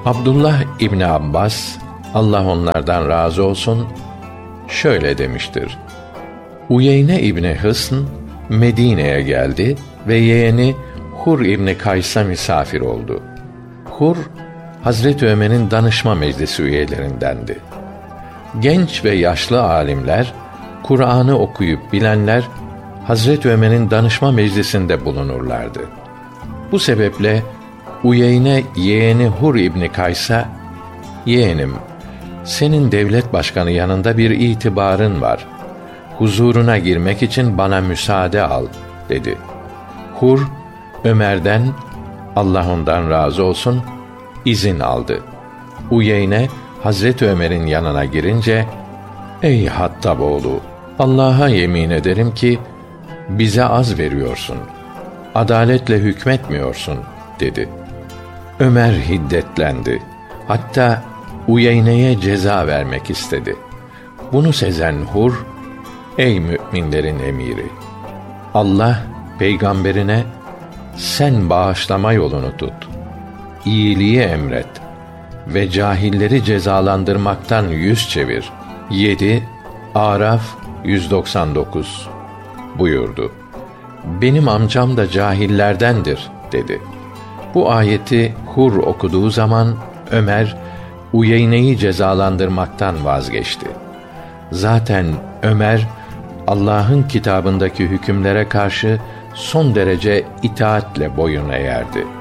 Abdullah İbni Abbas, Allah onlardan razı olsun, şöyle demiştir: Uyeyne İbni Hısn Medine'ye geldi ve yeğeni Hur İbni Kays'a misafir oldu. Hur, Hazreti Ömer'in danışma meclisi üyelerindendi. Genç ve yaşlı alimler, Kur'an'ı okuyup bilenler, Hazreti Ömer'in danışma meclisinde bulunurlardı. Bu sebeple Uyeyne yeğeni Hur İbni Kays'a, "Yeğenim, senin devlet başkanı yanında bir itibarın var. Huzuruna girmek için bana müsaade al," dedi. Hur, Ömer'den, Allah ondan razı olsun, izin aldı. Uyeyne, Hazreti Ömer'in yanına girince, "Ey Hattab oğlu, Allah'a yemin ederim ki bize az veriyorsun. Adaletle hükmetmiyorsun," dedi. Ömer hiddetlendi. Hatta Uyeyne'ye ceza vermek istedi. Bunu sezen Hur, "Ey müminlerin emiri! Allah peygamberine, sen bağışlama yolunu tut, iyiliği emret ve cahilleri cezalandırmaktan yüz çevir." 7 Araf 199 buyurdu. "Benim amcam da cahillerdendir," dedi. Bu ayeti Hur okuduğu zaman Ömer, Uyeyne'yi cezalandırmaktan vazgeçti. Zaten Ömer, Allah'ın kitabındaki hükümlere karşı son derece itaatle boyun eğerdi.